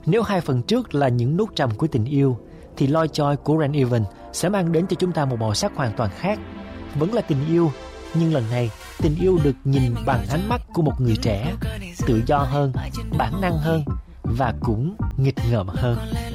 Nếu hai phần trước là những nốt trầm của tình yêu, thì Lovejoy của Ren Evan sẽ mang đến cho chúng ta một màu sắc hoàn toàn khác. Vẫn là tình yêu, nhưng lần này tình yêu được nhìn bằng ánh mắt của một người trẻ, tự do hơn, bản năng hơn và cũng nghịch ngợm hơn.